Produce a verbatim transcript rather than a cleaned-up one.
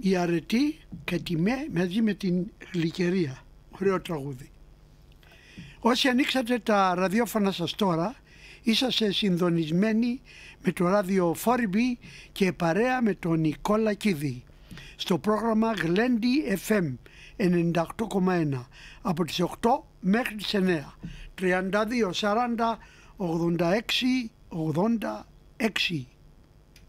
η αρετή και τιμέ μαζί με την γλυκερία. Ωραίο τραγούδι. Όσοι ανοίξατε τα ραδιόφωνα σας τώρα, είσαστε συντονισμένοι με το ράδιο Φόριμπι και παρέα με τον Νικόλα Κίδη στο πρόγραμμα Γλέντι εφ εμ ενενήντα οκτώ κόμμα ένα από τις οκτώ μέχρι τις εννέα, τριάντα δύο σαράντα ογδόντα έξι ογδόντα έξι.